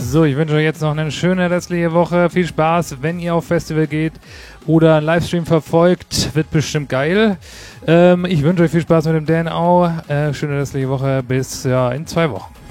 So, ich wünsche euch jetzt noch eine schöne restliche Woche. Viel Spaß, wenn ihr auf Festival geht oder einen Livestream verfolgt. Wird bestimmt geil. Ich wünsche euch viel Spaß mit dem Dan auch. Schöne restliche Woche. Bis in 2 Wochen.